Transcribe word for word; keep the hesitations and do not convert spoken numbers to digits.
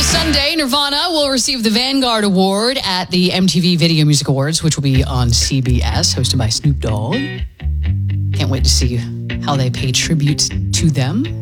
Sunday, Nirvana will receive the Vanguard Award at the M T V Video Music Awards, which will be on C B S, hosted by Snoop Dogg. Can't wait to see how they pay tribute to them.